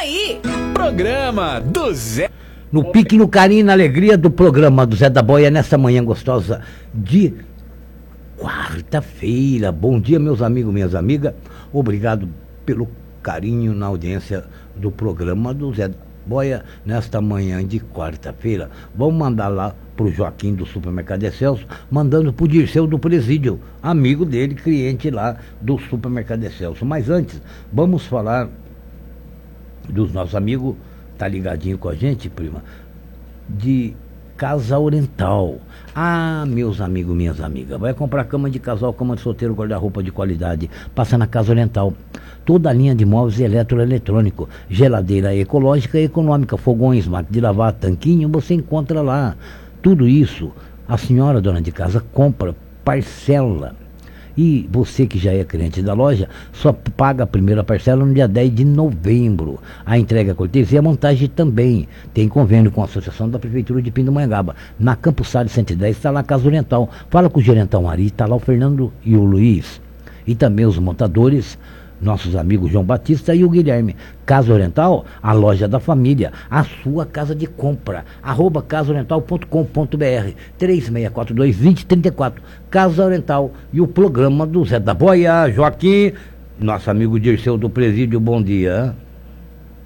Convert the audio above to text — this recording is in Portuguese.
aí. Programa do Zé. No pique, no carinho e na alegria do programa do Zé da Boia, nessa manhã gostosa de quarta-feira. Bom dia, meus amigos, minhas amigas. Obrigado pelo carinho na audiência do programa do Zé da Boia, nesta manhã de quarta-feira. Vamos mandar lá pro Joaquim do Supermercado Excelso, mandando pro Dirceu do Presídio, amigo dele, cliente lá do Supermercado Excelso. Mas antes, vamos falar dos nossos amigos, tá ligadinho com a gente, prima, de Casa Oriental. Ah, meus amigos, minhas amigas, vai comprar cama de casal, cama de solteiro, guarda-roupa de qualidade, passa na Casa Oriental. Toda a linha de móveis eletroeletrônico, geladeira ecológica e econômica, fogões, máquina de lavar, tanquinho, você encontra lá. Tudo isso, a senhora dona de casa compra, parcela. E você que já é cliente da loja, só paga a primeira parcela no dia 10 de novembro. A entrega cortesia e a montagem também. Tem convênio com a Associação da Prefeitura de Pindamonhangaba. Na Campos Salles 110 está lá a Casa Oriental. Fala com o gerentão Ari, está lá o Fernando e o Luiz. E também os montadores, nossos amigos João Batista e o Guilherme. Casa Oriental, a loja da família, a sua casa de compra. @casaoriental.com.br 3642-2034. Casa Oriental e o programa do Zé da Boia. Joaquim, nosso amigo Dirceu do Presídio, bom dia.